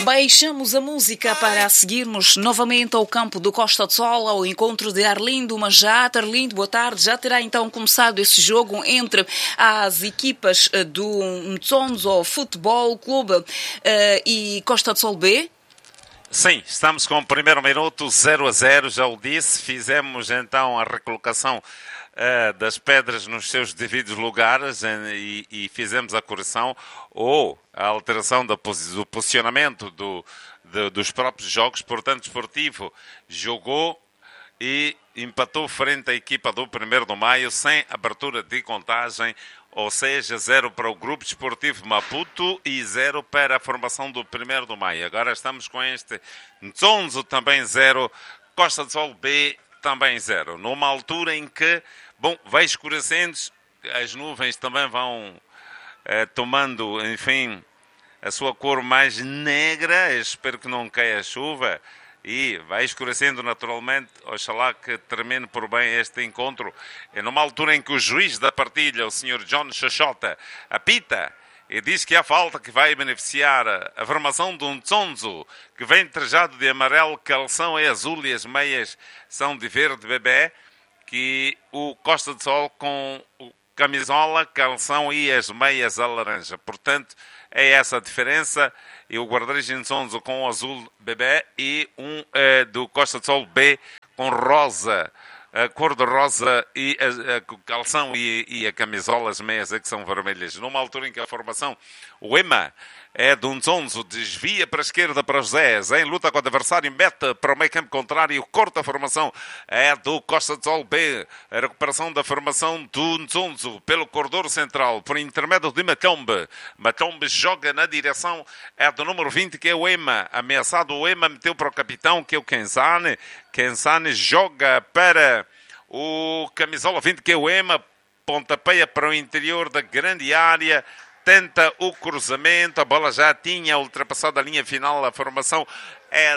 Baixamos a música para seguirmos novamente ao campo do Costa do Sol, ao encontro de Arlindo Manjate. Arlindo, boa tarde. Já terá então começado esse jogo entre as equipas do Mtsonzo Futebol Clube e Costa do Sol B? Sim, estamos com o primeiro minuto 0-0, já o disse. Fizemos então a recolocação das pedras nos seus devidos lugares e fizemos a correção ou a alteração do posicionamento dos próprios jogos. Portanto, o Desportivo jogou e empatou frente à equipa do 1º de Maio sem abertura de contagem, ou seja, 0 para o Grupo Desportivo Maputo e 0 para a formação do 1º de Maio. Agora estamos com este Mtsonzo também 0, Costa do Sol B também 0. Numa altura em que, vai escurecendo, as nuvens também vão tomando, enfim, a sua cor mais negra. Eu espero que não caia chuva. E vai escurecendo naturalmente. Oxalá que termine por bem este encontro. É numa altura em que o juiz da partilha, o Sr. John Xoxota, apita e diz que há falta que vai beneficiar a formação de um Mtsonzo, que vem trajado de amarelo, calção é azul e as meias são de verde bebê, que o Costa do Sol com camisola, calção e as meias a laranja. Portanto, é essa a diferença. E o guarda-redes Mtsonzo com o azul bebê e um do Costa do Sol B com rosa, a cor de rosa e o calção e a camisola, as meias que são vermelhas. Numa altura em que a formação, o EMA é do Mtsonzo, desvia para a esquerda para José, em luta com o adversário, mete para o meio campo contrário, corta a formação, é do Costa do Sol B, a recuperação da formação do Mtsonzo pelo corredor central, por intermédio de Matombe. Matombe joga na direção, é do número 20, que é o EMA, ameaçado o EMA, meteu para o capitão, que é o Kensane. Kensane joga para o camisola 20, que é o EMA, pontapeia para o interior da grande área, tenta o cruzamento, a bola já tinha ultrapassado a linha final. A formação é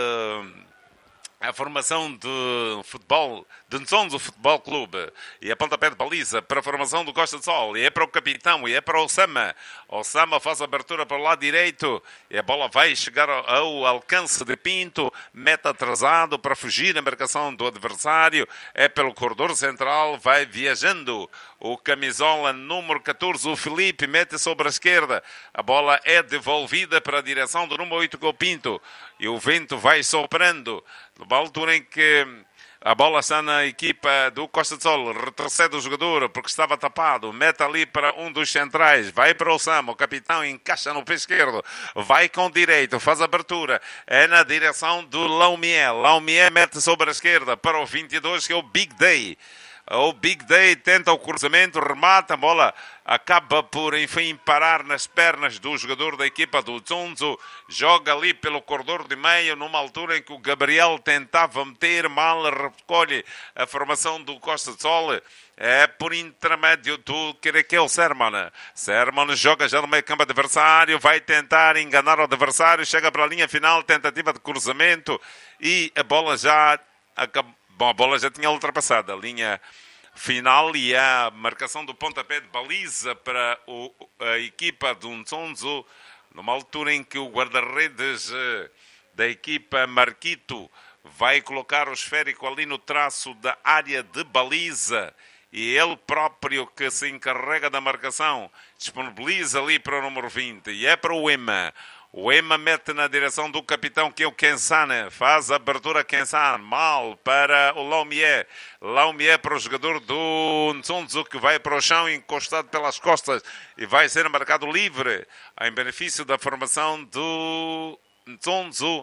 a formação de futebol, de Mtsonzo Futebol Clube, e a pontapé de baliza para a formação do Costa do Sol, e é para o capitão, e é para o Sama. O Sama faz a abertura para o lado direito, e a bola vai chegar ao alcance de Pinto, meta atrasado para fugir da marcação do adversário, é pelo corredor central, vai viajando o camisola número 14, o Felipe, mete sobre a esquerda, a bola é devolvida para a direção do número 8, que é o Pinto, e o vento vai soprando, numa altura em que a bola está na equipa do Costa do Sol, retrocede o jogador porque estava tapado, mete ali para um dos centrais, vai para o Sam, o capitão encaixa no pé esquerdo, vai com direito, faz a abertura, é na direção do Laumier. Laumier mete sobre a esquerda para o 22, que é o Big Day. O Big Day tenta o cruzamento, remata, a bola acaba por, enfim, parar nas pernas do jogador da equipa do Mtsonzo, joga ali pelo corredor de meio, numa altura em que o Gabriel tentava meter mal, recolhe a formação do Costa do Sol, é por intermédio do que é o Sermon. Sermon joga já no meio campo adversário, vai tentar enganar o adversário, chega para a linha final, tentativa de cruzamento, e a bola já acabou. A bola já tinha ultrapassado a linha final e a marcação do pontapé de baliza para a equipa do Mtsonzo, numa altura em que o guarda-redes da equipa Marquito vai colocar o esférico ali no traço da área de baliza, e ele próprio que se encarrega da marcação disponibiliza ali para o número 20, e é para o EMA. O EMA mete na direção do capitão, que é o Kensane. Faz a abertura Kensane. Mal para o Laumier. Laumier para o jogador do Mtsonzo, que vai para o chão encostado pelas costas. E vai ser marcado livre em benefício da formação do Mtsonzo.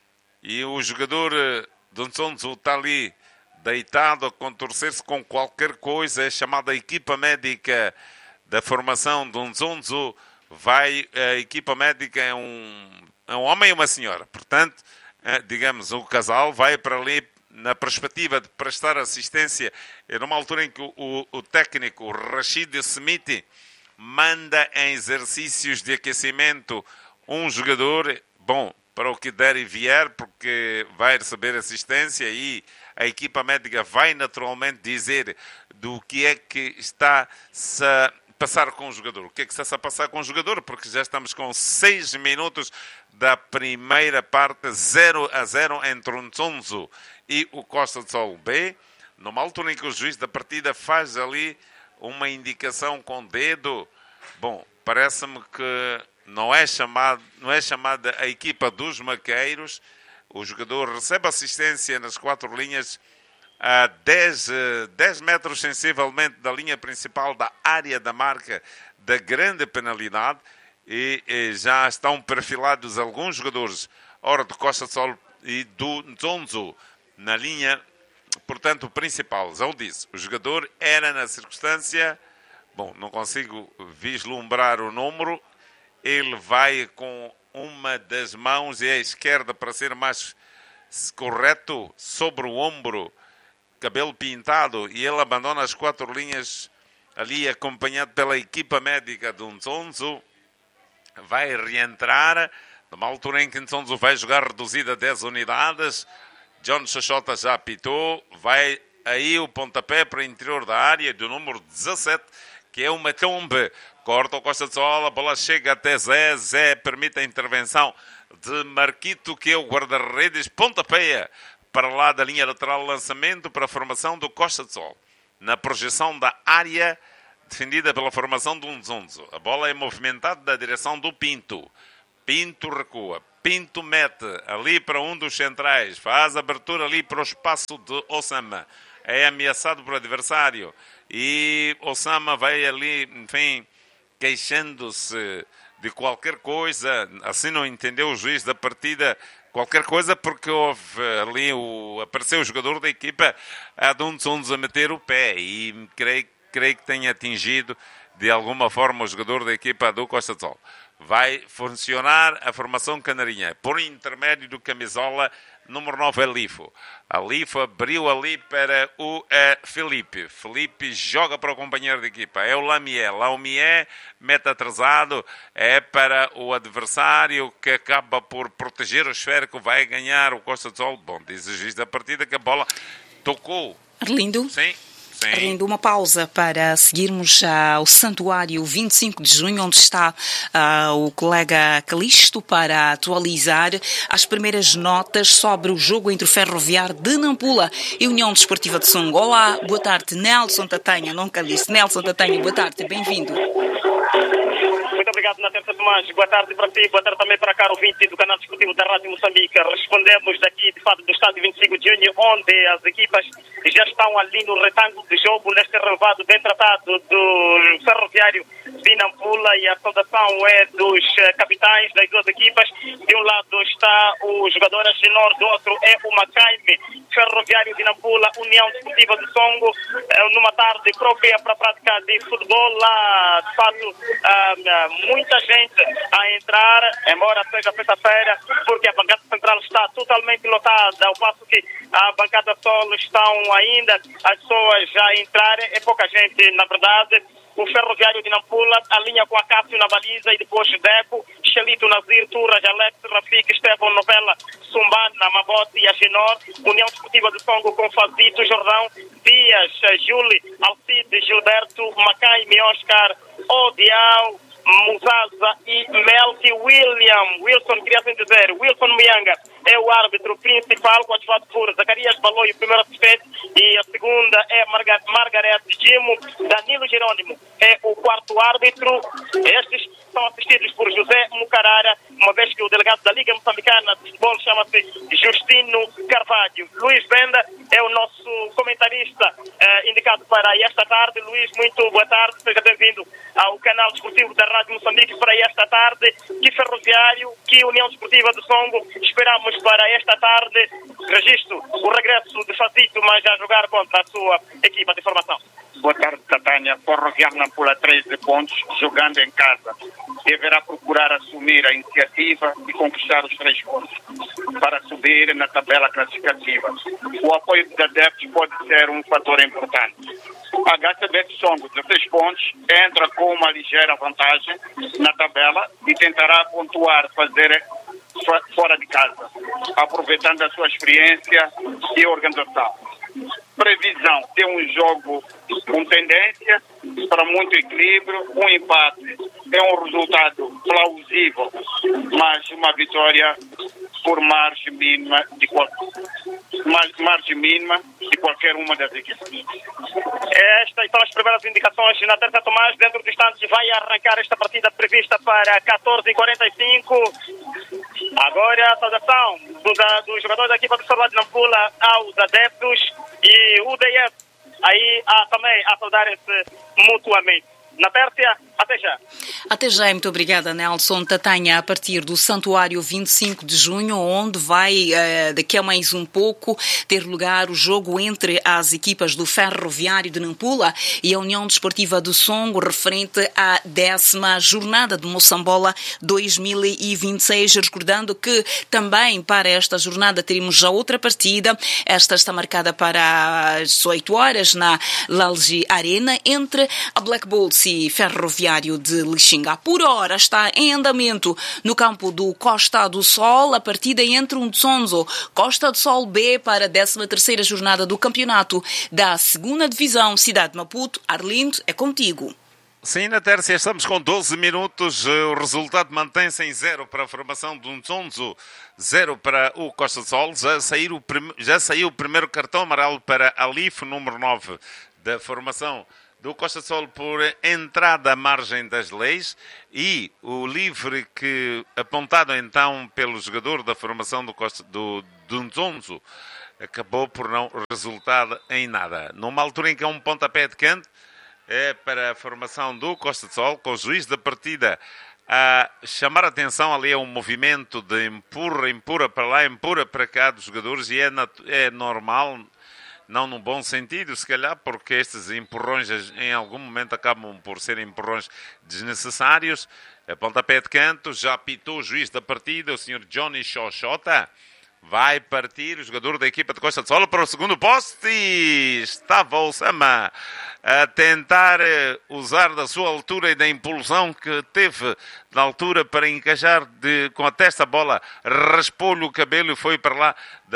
E o jogador do Mtsonzo está ali deitado a contorcer-se com qualquer coisa. É chamada equipa médica da formação do Mtsonzo. Vai, a equipa médica é um homem e uma senhora. Portanto, digamos, o casal vai para ali na perspectiva de prestar assistência. É numa altura em que o técnico, o Rashid Smith, manda em exercícios de aquecimento um jogador, para o que der e vier, porque vai receber assistência, e a equipa médica vai naturalmente dizer do que é que está-se passar com o jogador. O que é que se está a passar com o jogador? Porque já estamos com 6 minutos da primeira parte, 0-0 entre o Nzonzo e o Costa do Sol B. Numa altura em que o juiz da partida faz ali uma indicação com o dedo. Bom, parece-me que não é chamada a equipa dos maqueiros. O jogador recebe assistência nas 4 linhas a 10 metros sensivelmente da linha principal da área da marca da grande penalidade e já estão perfilados alguns jogadores, ora do Costa do Sol e do Nzonzo, na linha, portanto, principal. Já o disse, o jogador era na circunstância, bom, não consigo vislumbrar o número, ele vai com uma das mãos e a esquerda, para ser mais correto, sobre o ombro, cabelo pintado, e ele abandona as 4 linhas ali, acompanhado pela equipa médica do Nzonzo. Vai reentrar, numa altura em que Nzonzo vai jogar reduzida a 10 unidades. John Xoxota já apitou, vai aí o pontapé para o interior da área do número 17, que é o Matombe. Corta o Costa do Sol, a bola chega até Zé. Zé permite a intervenção de Marquito, que é o guarda-redes, pontapé para lá da linha lateral, lançamento para a formação do Costa do Sol. Na projeção da área, defendida pela formação do Nzonzo. A bola é movimentada da direção do Pinto. Pinto recua. Pinto mete ali para um dos centrais. Faz abertura ali para o espaço de Osama. É ameaçado por adversário. E Osama vai ali, enfim, queixando-se de qualquer coisa. Assim não entendeu o juiz da partida qualquer coisa, porque houve ali apareceu o jogador da equipa de um Nzonzo a meter o pé e creio que tenha atingido de alguma forma o jogador da equipa do Costa do Sol. Vai funcionar a formação canarinha por intermédio do camisola número 9, Alifo. Alifo abriu ali para o Felipe. Felipe joga para o companheiro de equipa. É o Lamié. Lamié mete atrasado. É para o adversário que acaba por proteger o esférico. Vai ganhar o Costa do Sol. Bom, diz o juiz da partida que a bola tocou. Arlindo? Sim. Arlindo, uma pausa para seguirmos ao Santuário 25 de junho, onde está o colega Calixto para atualizar as primeiras notas sobre o jogo entre o Ferroviário de Nampula e a União Desportiva de Songo. Olá, boa tarde, Nelson Tatanha, não Calixto. Nelson Tatanha, boa tarde, bem-vindo. Muito obrigado, Naterça Tomás. Boa tarde para si, boa tarde também para caro ouvinte do canal discutivo da Rádio Moçambique. Respondemos daqui, de fato, do estádio 25 de junho, onde as equipas já estão ali no retângulo de jogo, neste relevado bem tratado do Ferroviário de Nampula, e a saudação é dos capitães das duas equipas. De um lado está o jogador Agenor, do outro é o Macaime. Ferroviário de Nampula, União Desportiva de Songo, numa tarde própria para a prática de futebol. Lá, de fato, muita gente a entrar, embora seja sexta-feira, porque a bancada central está totalmente lotada, ao passo que a bancada solo estão ainda as pessoas a entrarem. É pouca gente, na verdade. O Ferroviário de Nampula alinha com a Cássio na baliza e depois Deco, Xelito, Nazir, Turras, Alex, Rafik, Estevão, Novela, Sumbana, Mabote e Agenor. União Desportiva de Songo com Fazito, Jordão, Dias, Júli, Alcide, Gilberto, Macaime, Oscar, Odial, Muzaza e Melky Wilson, queria assim dizer, Wilson Mianga é o árbitro principal, coadjuvado por Zacarias Baloi, o primeiro assistente, e a segunda é Margaret Gimo. Danilo Jerônimo é o quarto árbitro. Estes são assistidos por José Mucarara, uma vez que o delegado da Liga Moçambicana de Futebol chama-se Justino Carvalho. Luís Benda é o nosso comentarista indicado para esta tarde. Luís, muito boa tarde, seja bem-vindo ao canal desportivo da Rádio Moçambique para esta tarde. Que Ferroviário, que União Desportiva do Songo esperamos para esta tarde? Registro o regresso de Fazito, mas a jogar contra a sua equipa de formação. Boa tarde, Tatanha. Ferroviário Nampula 13 pontos, jogando em casa. Deverá procurar assumir a iniciativa e conquistar os 3 pontos para subir na tabela classificativa. O apoio dos adeptos pode ser um fator importante. A HCB de Songo, 16 pontos, entra com uma ligeira vantagem na tabela e tentará pontuar, fazer fora de casa, aproveitando a sua experiência e organização. Previsão: ter um jogo com tendência para muito equilíbrio. Um empate é um resultado plausível, mas uma vitória por margem mínima de qualquer uma das equipes. Estas são as primeiras indicações na Terça Tomás. Dentro de instantes vai arrancar esta partida prevista para 14h45. Agora a saudação dos jogadores da equipa do Solar de Nampula aos adeptos e o DF aí também a saudarem-se mutuamente. Na Pérsia, até já. Até já, muito obrigada, Nelson Tatanha. A partir do Santuário 25 de junho, onde vai, daqui a mais um pouco, ter lugar o jogo entre as equipas do Ferroviário de Nampula e a União Desportiva do Songo, referente à 10ª jornada de Moçambola 2026. Recordando que também para esta jornada teremos já outra partida. Esta está marcada para as 8 horas na Lalji Arena, entre a Black Bulls e Ferroviário de Lixinga. Por hora está em andamento no campo do Costa do Sol a partida entre um Ntsonzo Costa do Sol B para a 13ª jornada do campeonato da 2ª Divisão. Cidade de Maputo, Arlindo, é contigo. Sim, na Tércia estamos com 12 minutos. O resultado mantém-se em 0 para a formação do Ntsonzo, 0 para o Costa do Sol. Já saiu o primeiro cartão amarelo para Alif, número 9 da formação do Costa do Sol, por entrada à margem das leis, e o livre que, apontado então pelo jogador da formação do Ntsonzo, acabou por não resultar em nada. Numa altura em que é um pontapé de canto para a formação do Costa do Sol, com o juiz da partida a chamar a atenção ali a um movimento de empurra para lá, empurra para cá dos jogadores, e é normal. Não no bom sentido, se calhar, porque estes empurrões em algum momento acabam por ser empurrões desnecessários. A pontapé de canto, já apitou o juiz da partida, o Sr. Johnny Xoxota. Vai partir o jogador da equipa de Costa do Sol para o segundo poste, e estava o Sama a tentar usar da sua altura e da impulsão que teve na altura para encaixar com a testa a bola, raspou-lhe o cabelo e foi para lá da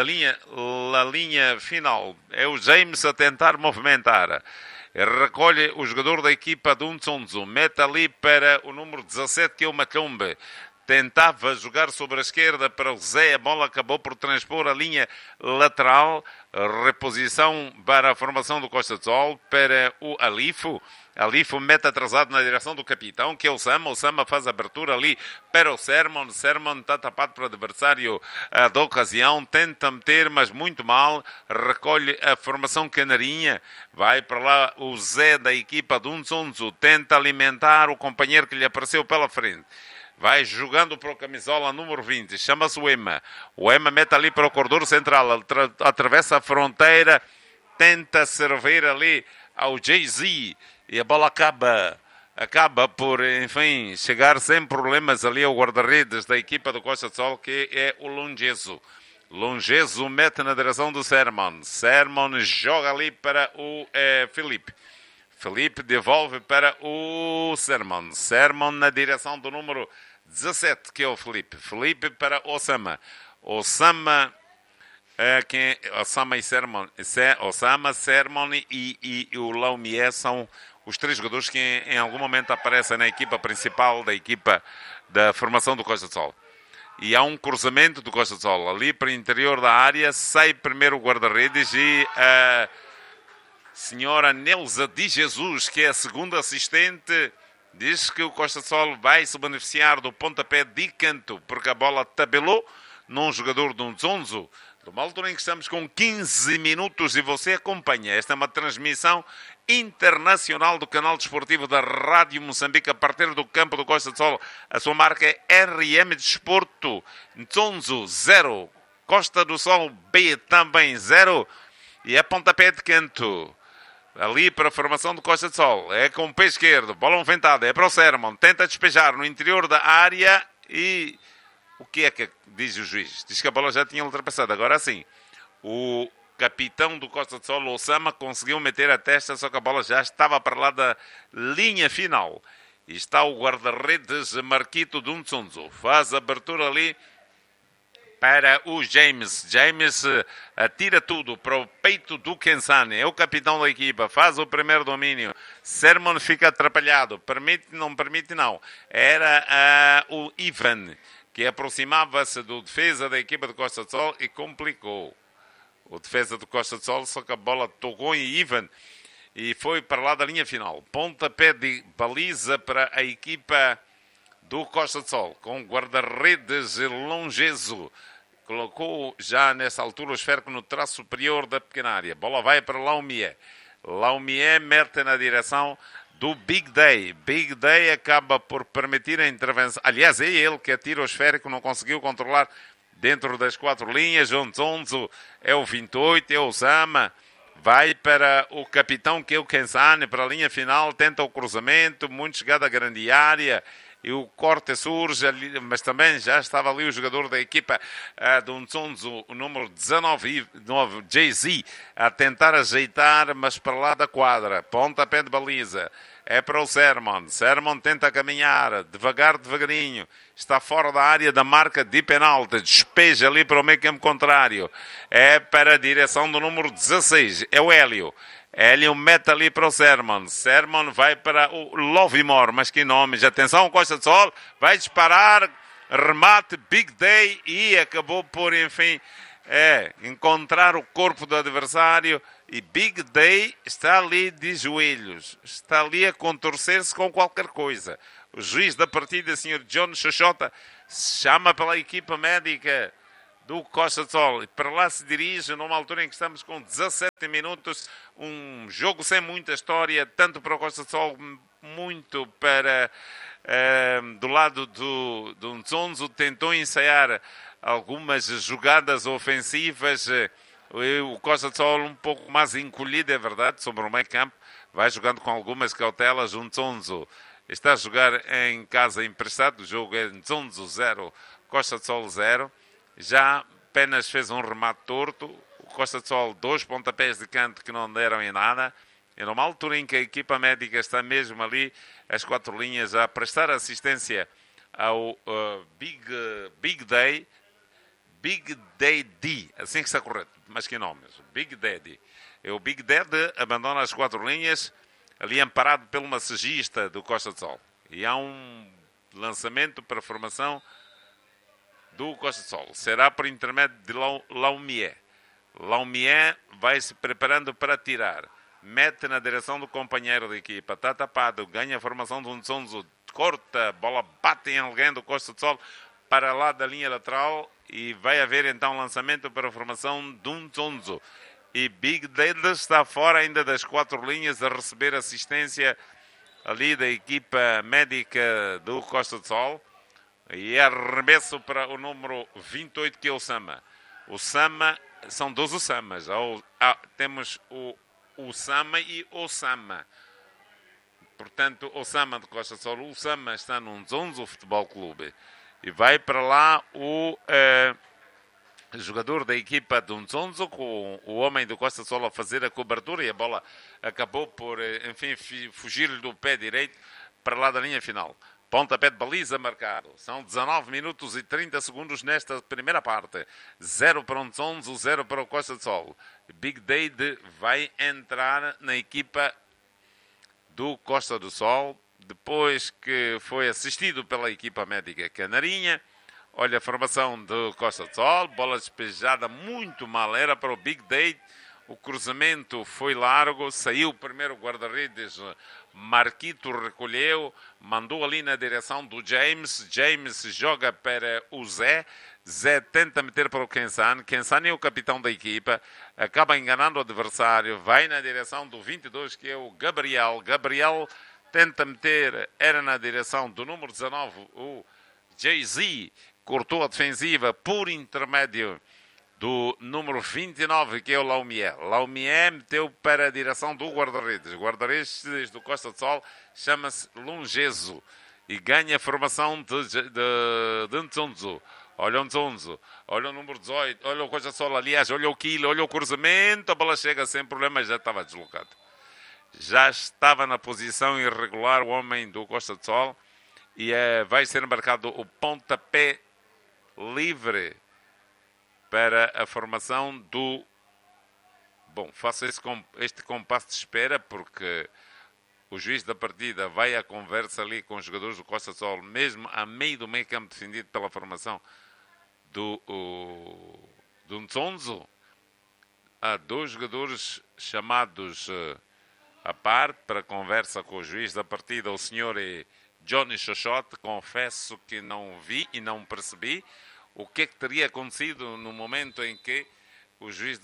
linha final. É o James a tentar movimentar. Recolhe o jogador da equipa do Ntsonzo, mete ali para o número 17, que é o Macombe. Tentava jogar sobre a esquerda para o Zé, a bola acabou por transpor a linha lateral. Reposição para a formação do Costa do Sol, para o Alifo. Alifo mete atrasado na direção do capitão, que é o Sama. O Sama faz a abertura ali para o Sermon. O Sermon está tapado para o adversário da ocasião. Tenta meter, mas muito mal. Recolhe a formação canarinha. Vai para lá o Zé da equipa do Ntsonzo. Tenta alimentar o companheiro que lhe apareceu pela frente. Vai jogando para o camisola número 20. Chama-se o Ema. O Ema mete ali para o corredor central. Atravessa a fronteira. Tenta servir ali ao Jay-Z. E a bola acaba por, enfim, chegar sem problemas ali ao guarda-redes da equipa do Costa do Sol, que é o Longezo. Longezo mete na direção do Sermon. Sermon joga ali para o Felipe. Felipe devolve para o Sermon. Sermon na direção do número 17, que é o Felipe. Felipe para Osama. Osama e Sermon. Osama, Sermon e o Laumier são os 3 jogadores que em algum momento aparecem na equipa principal da equipa da formação do Costa do Sol. E há um cruzamento do Costa do Sol. Ali para o interior da área, sai primeiro o guarda-redes e a senhora Neuza de Jesus, que é a segunda assistente, diz que o Costa do Sol vai se beneficiar do pontapé de canto, porque a bola tabelou num jogador do Ntsonzo. Numa altura em que estamos com 15 minutos e você acompanha. Esta é uma transmissão internacional do canal desportivo da Rádio Moçambique, a partir do campo do Costa do Sol. A sua marca é RM Desporto. Ntsonzo 0, Costa do Sol B também 0. E é pontapé de canto ali para a formação do Costa do Sol. É com o pé esquerdo, bola movimentada, é para o Sermon. Tenta despejar no interior da área e... O que é que diz o juiz? Diz que a bola já tinha ultrapassado. Agora sim, o capitão do Costa do Sol, Osama, conseguiu meter a testa, só que a bola já estava para lá da linha final. E está o guarda-redes Marquito do Ntsonzo. Faz a abertura ali para o James. James atira tudo para o peito do Kensane. É o capitão da equipa. Faz o primeiro domínio. Sermon fica atrapalhado. Permite, não permite, não. Era o Ivan, que aproximava-se do defesa da equipa de Costa do Sol e complicou. O defesa do Costa do Sol, só que a bola tocou em Ivan e foi para lá da linha final. Pontapé de baliza para a equipa do Costa do Sol, com guarda-redes Longezo. Colocou já nessa altura o esférico no traço superior da pequena área. Bola vai para Laumier. Laumier mete na direção do Big Day. Big Day acaba por permitir a intervenção. Aliás, é ele que atira o esférico, não conseguiu controlar dentro das 4 linhas. Onzonzo é o 28, é o Sama. Vai para o capitão, que é o Kensane, para a linha final. Tenta o cruzamento, muito chegada à grande área. E o corte surge ali, mas também já estava ali o jogador da equipa do Nzonzo, o número 19, Jay-Z, a tentar ajeitar, mas para lá da quadra. Pontapé de baliza. É para o Sermon. Sermon tenta caminhar, devagarinho. Está fora da área da marca de penalti. Despeja ali para o meio campo contrário. É para a direção do número 16. É o Hélio. Hélio mete ali para o Sermon. Sermon vai para o Lovimore. Mas que nomes. Atenção, Costa do Sol. Vai disparar. Remate. Big Day. E acabou por, enfim, encontrar o corpo do adversário. E Big Day está ali de joelhos. Está ali a contorcer-se com qualquer coisa. O juiz da partida, o Sr. John Xoxota, chama pela equipa médica do Costa do Sol. E para lá se dirige, numa altura em que estamos com 17 minutos. Um jogo sem muita história, tanto para o Costa do Sol, muito para... do lado do Nzonzo, tentou ensaiar algumas jogadas ofensivas. O Costa do Sol um pouco mais encolhido, é verdade, sobre o meio campo. Vai jogando com algumas cautelas. O Nzonzo está a jogar em casa emprestado. O jogo é Nzonzo 0, Costa do Sol 0. Já apenas fez um remate torto. O Costa do Sol 2 pontapés de canto que não deram em nada. E numa altura em que a equipa médica está mesmo ali, as 4 linhas, a prestar assistência ao Big Day. Big Daddy, assim que está correto, mas que nomes? Big Daddy. O Big Daddy abandona as 4 linhas, ali amparado pelo massagista do Costa do Sol. E há um lançamento para a formação do Costa do Sol. Será por intermédio de Laumier. Laumier vai se preparando para tirar. Mete na direção do companheiro de equipa. Está tapado, ganha a formação do Nzonzo. Corta, bola bate em alguém do Costa do Sol para lá da linha lateral. E vai haver então lançamento para a formação do Nzonzo. E Big Dade está fora ainda das 4 linhas a receber assistência ali da equipa médica do Costa do Sol. E arremesso para o número 28, que é o Sama. O Sama, são 12 Samas. Temos o Sama e o Sama. Portanto, o Sama de Costa do Sol. O Sama está no Nzonzo Futebol Clube. E vai para lá o jogador da equipa do Nzonzo, com o homem do Costa do Sol a fazer a cobertura, e a bola acabou por, enfim, fugir-lhe do pé direito para lá da linha final. Pontapé de baliza marcado. São 19 minutos e 30 segundos nesta primeira parte. 0 para o Nzonzo, 0 para o Costa do Sol. Big Dade vai entrar na equipa do Costa do Sol, depois que foi assistido pela equipa médica Canarinha. Olha a formação do Costa do Sol. Bola despejada muito mal. Era para o Big Day. O cruzamento foi largo. Saiu o primeiro guarda-redes. Marquito recolheu. Mandou ali na direção do James. James joga para o Zé. Zé tenta meter para o Kensane. Kensane é o capitão da equipa. Acaba enganando o adversário. Vai na direção do 22, que é o Gabriel. Gabriel tenta meter. Era na direção do número 19, o Jay-Z. Cortou a defensiva por intermédio do número 29, que é o Laumier. Laumier meteu para a direção do guarda-redes. O guarda-redes do Costa do Sol chama-se Longezo e ganha a formação de Nzonzo. Olha o Nzonzo, olha o número 18, olha o Costa do Sol, aliás, olha o quilo, olha o cruzamento, a bola chega sem problema, já estava deslocado. Já estava na posição irregular o homem do Costa do Sol e vai ser marcado o pontapé livre para a formação do... Bom, faço este compasso de espera porque o juiz da partida vai à conversa ali com os jogadores do Costa do Sol, mesmo a meio do meio campo defendido pela formação do Nzonzo. Há 2 jogadores chamados à parte para conversa com o juiz da partida. O senhor é Johnny Xoxote. Confesso que não vi e não percebi o que é que teria acontecido no momento em que o juiz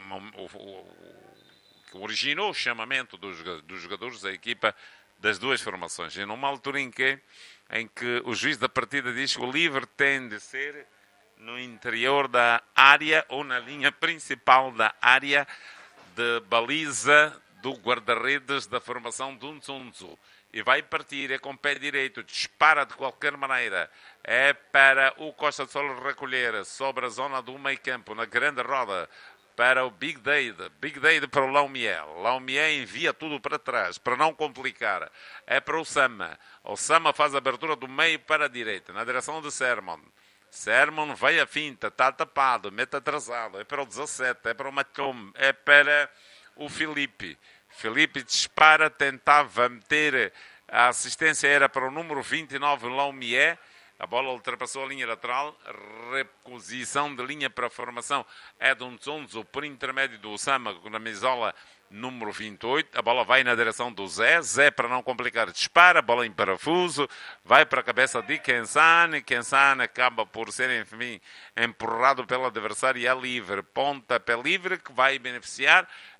que originou o chamamento dos jogadores da equipa das 2 formações. E numa altura em que o juiz da partida diz que o livre tem de ser no interior da área ou na linha principal da área de baliza do guarda-redes da formação do Nzonzo. E vai partir, é com o pé direito, dispara de qualquer maneira. É para o Costa do Sol recolher sobre a zona do meio campo, na grande roda, para o Big Dade. Big Dade para o Laumier. Laumier envia tudo para trás, para não complicar. É para o Sama. O Sama faz a abertura do meio para a direita, na direção de Sermon. Sermon vai à finta, está tapado, mete atrasado. É para o 17, é para o Matom, é para o Felipe. Felipe dispara, tentava meter a assistência, era para o número 29, Laumier. A bola ultrapassou a linha lateral, reposição de linha para a formação é do Nzonzo por intermédio do Osama com a misola número 28. A bola vai na direção do Zé. Zé, para não complicar, dispara, bola em parafuso, vai para a cabeça de Kensane. Kensane acaba por ser, enfim, empurrado pelo adversário e é livre. Pontapé livre que vai beneficiar